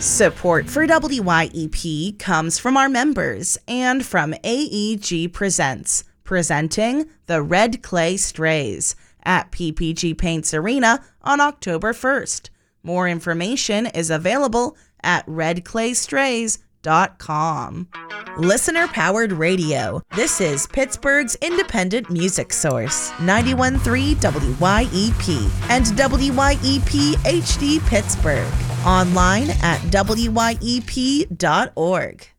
Support for WYEP comes from our members and from AEG Presents, presenting the Red Clay Strays at PPG Paints Arena on October 1st. More information is available at redclaystrays.com. Listener-powered radio. This is Pittsburgh's independent music source, 91.3 WYEP and WYEP HD Pittsburgh. Online at WYEP.org.